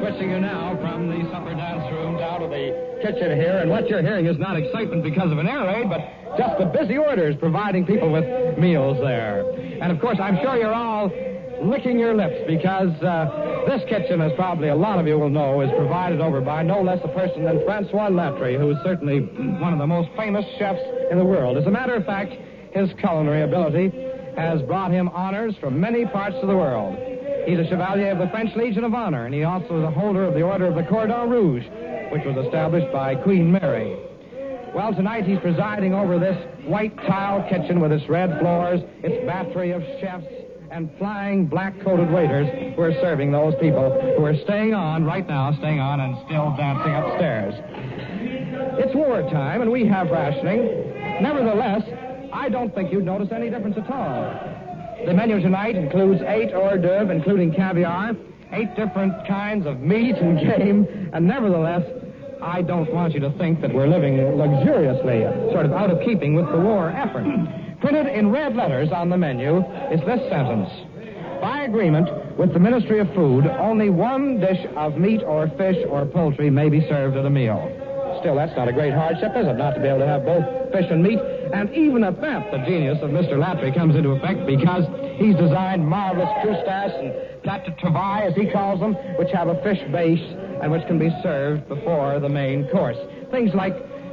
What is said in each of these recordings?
switching you now from the supper dance room down to the kitchen here, and what you're hearing is not excitement because of an air raid, but just the busy orders providing people with meals there. And, of course, I'm sure you're all licking your lips because this kitchen, as probably a lot of you will know, is provided over by no less a person than Francois Latry, who is certainly one of the most famous chefs in the world. As a matter of fact, his culinary ability has brought him honors from many parts of the world. He's a Chevalier of the French Legion of Honor, and he also is a holder of the Order of the Cordon Rouge, which was established by Queen Mary. Well, tonight he's presiding over this white tile kitchen with its red floors, its battery of chefs, and flying black-coated waiters who are serving those people who are staying on right now, and still dancing upstairs. It's wartime, and we have rationing. Nevertheless, I don't think you'd notice any difference at all. The menu tonight includes 8 hors d'oeuvres, including caviar, 8 different kinds of meat and game, and nevertheless, I don't want you to think that we're living luxuriously, sort of out of keeping with the war effort. Printed in red letters on the menu is this sentence: by agreement with the Ministry of Food, only one dish of meat or fish or poultry may be served at a meal. Still, that's not a great hardship, is it, not to be able to have both fish and meat? And even at that, the genius of Mr. Latry comes into effect because he's designed marvelous croustas and plats de travail, as he calls them, which have a fish base and which can be served before the main course. Things like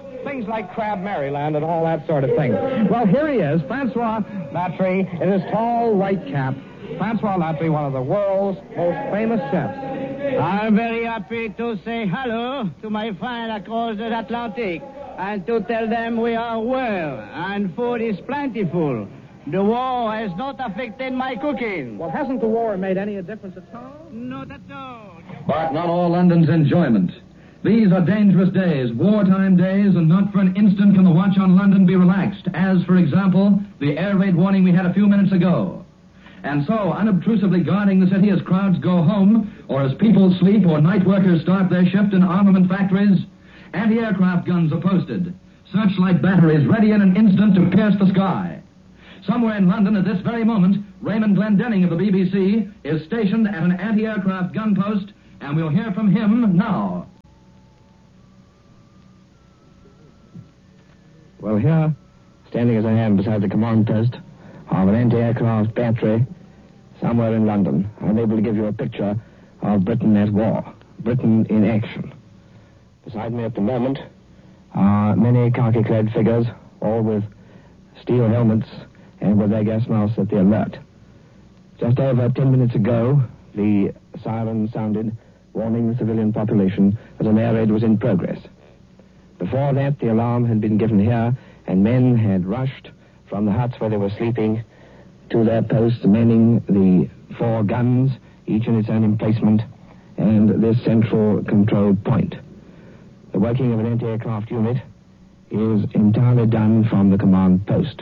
Crab Maryland and all that sort of thing. Well, here he is, Francois Latry, in his tall white cap. Francois Latry, one of the world's most famous chefs. I'm very happy to say hello to my friends across the Atlantic and to tell them we are well and food is plentiful. The war has not affected my cooking. Well, hasn't the war made any difference at all? Not at all. But not all London's enjoyment. These are dangerous days, wartime days, and not for an instant can the watch on London be relaxed, as, for example, the air raid warning we had a few minutes ago. And so, unobtrusively guarding the city as crowds go home, or as people sleep, or night workers start their shift in armament factories, anti-aircraft guns are posted. Searchlight batteries ready in an instant to pierce the sky. Somewhere in London at this very moment, Raymond Glendenning of the BBC is stationed at an anti-aircraft gun post, and we'll hear from him now. Well, here, standing as I am beside the command post of an anti-aircraft battery somewhere in London, I'm able to give you a picture of Britain at war, Britain in action. Beside me at the moment are many khaki-clad figures, all with steel helmets and with their gas masks at the alert. Just over 10 minutes ago, the siren sounded, warning the civilian population that an air raid was in progress. Before that, the alarm had been given here, and men had rushed from the huts where they were sleeping to their posts, manning the 4 guns, each in its own emplacement, and this central control point. The working of an anti-aircraft unit is entirely done from the command post.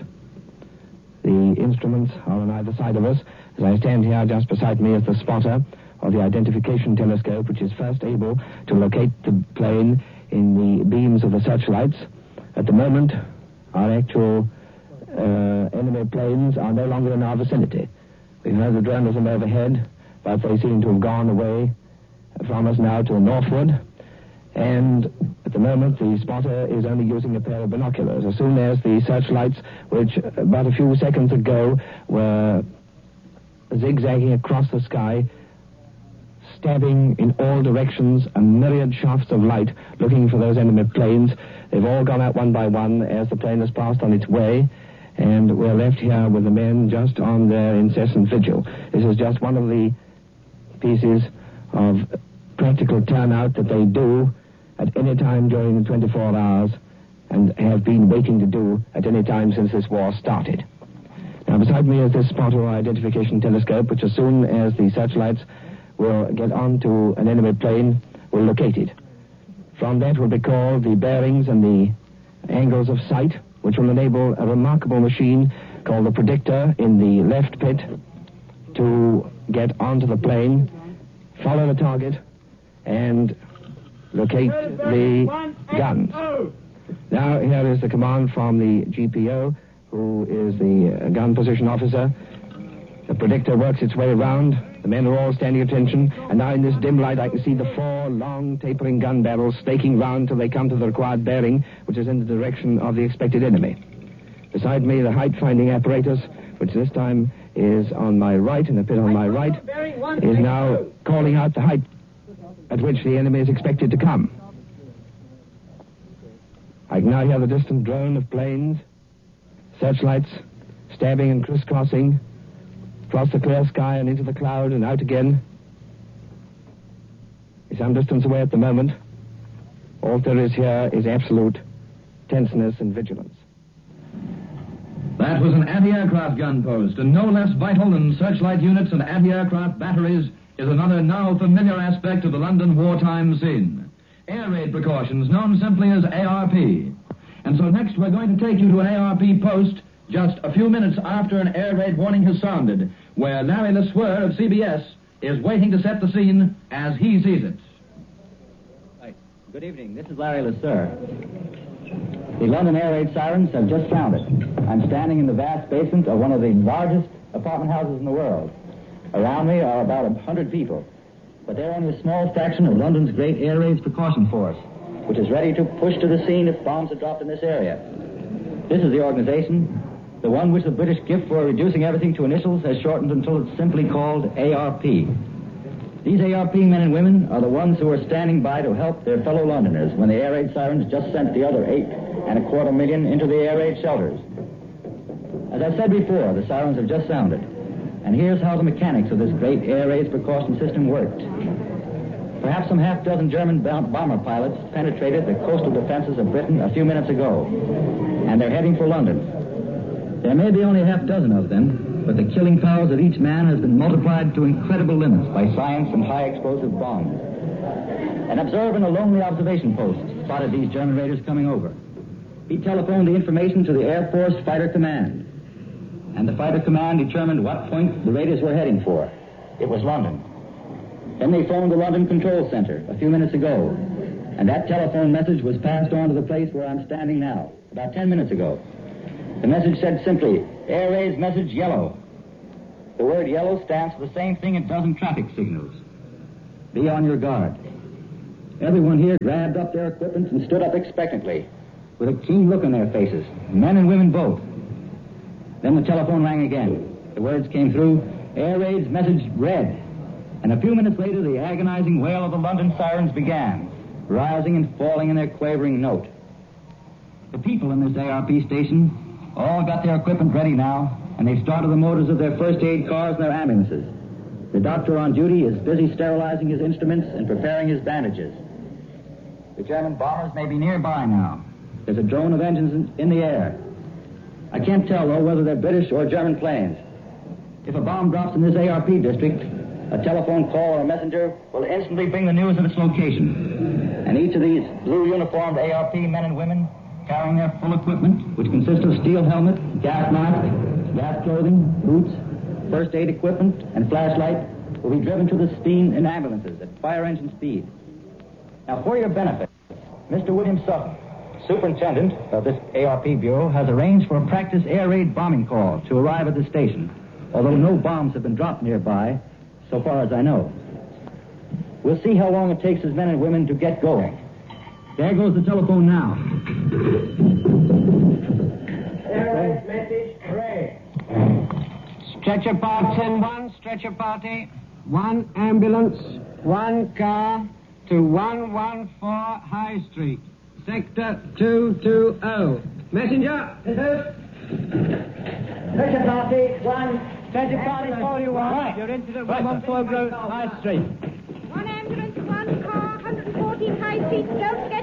The instruments are on either side of us. As I stand here, just beside me is the spotter of the identification telescope, which is first able to locate the plane in the beams of the searchlights. At the moment, our actual enemy planes are no longer in our vicinity. We've heard the journalism overhead, but they seem to have gone away from us now to the northward. And at the moment, the spotter is only using a pair of binoculars. As soon as the searchlights, which about a few seconds ago were zigzagging across the sky, stabbing in all directions a myriad shafts of light looking for those enemy planes, they've all gone out one by one as the plane has passed on its way, and we're left here with the men just on their incessant vigil. This is just one of the pieces of practical turnout that they do at any time during the 24 hours and have been waiting to do at any time since this war started. Now, beside me is this spotter identification telescope, which as soon as the searchlights will get onto an enemy plane, will locate it. From that will be called the bearings and the angles of sight, which will enable a remarkable machine called the predictor in the left pit to get onto the plane, follow the target, and locate the guns. Now, here is the command from the GPO, who is the gun position officer. The predictor works its way around, The men are all standing attention, and now in this dim light I can see the 4 long, tapering gun barrels snaking round till they come to the required bearing, which is in the direction of the expected enemy. Beside me, the height-finding apparatus, which this time is on my right, in the pit on my right, is now calling out the height at which the enemy is expected to come. I can now hear the distant drone of planes, searchlights, stabbing and crisscrossing, across the clear sky and into the cloud and out again. He's some distance away at the moment. All there is here is absolute tenseness and vigilance. That was an anti-aircraft gun post, and no less vital than searchlight units and anti-aircraft batteries is another now familiar aspect of the London wartime scene. Air raid precautions, known simply as ARP. And so next we're going to take you to an ARP post just a few minutes after an air raid warning has sounded, where Larry LeSueur of CBS is waiting to set the scene as he sees it. Right. Good evening. This is Larry LeSueur. The London air raid sirens have just sounded. I'm standing in the vast basement of one of the largest apartment houses in the world. Around me are about 100 people, but they're only a small fraction of London's great air raids precaution force, which is ready to push to the scene if bombs are dropped in this area. This is the organization, the one which the British gift for reducing everything to initials has shortened until it's simply called ARP. These ARP men and women are the ones who are standing by to help their fellow Londoners when the air raid sirens just sent the other 8.25 million into the air raid shelters. As I said before, the sirens have just sounded. And here's how the mechanics of this great air raids precaution system worked. Perhaps some half-dozen German bomber pilots penetrated the coastal defenses of Britain a few minutes ago, and they're heading for London. There may be only a half-dozen of them, but the killing powers of each man has been multiplied to incredible limits by science and high-explosive bombs. An observer in a lonely observation post spotted these German raiders coming over. He telephoned the information to the Air Force Fighter Command, and the Fighter Command determined what point the raiders were heading for. It was London. Then they phoned the London Control Center a few minutes ago, and that telephone message was passed on to the place where I'm standing now, about 10 minutes ago. The message said simply, Air Raid's message yellow. The word yellow stands for the same thing it does in traffic signals. Be on your guard. Everyone here grabbed up their equipment and stood up expectantly, with a keen look on their faces, men and women both. Then the telephone rang again. The words came through, Air Raid's message read. And a few minutes later, the agonizing wail of the London sirens began, rising and falling in their quavering note. The people in this ARP station all got their equipment ready now, and they've started the motors of their first aid cars and their ambulances. The doctor on duty is busy sterilizing his instruments and preparing his bandages. The German bombers may be nearby now. There's a drone of engines in the air. I can't tell, though, whether they're British or German planes. If a bomb drops in this ARP district, a telephone call or a messenger will instantly bring the news of its location. And each of these blue-uniformed ARP men and women, carrying their full equipment, which consists of steel helmet, gas mask, gas clothing, boots, first aid equipment, and flashlight, will be driven to the scene in ambulances at fire engine speed. Now, for your benefit, Mr. William Sutton, superintendent of this ARP bureau, has arranged for a practice air raid bombing call to arrive at the station, although no bombs have been dropped nearby, so far as I know. We'll see how long it takes his men and women to get going. There goes the telephone now. Air raid message read. Stretcher party 10-1, stretcher party. 1 ambulance, 1 car to 114 High Street. Sector 220. Messenger. Stretcher party 1. Stretcher party 41. Right. You're into the 114 High Street. 1 ambulance, 1 car, 114 High Street. Don't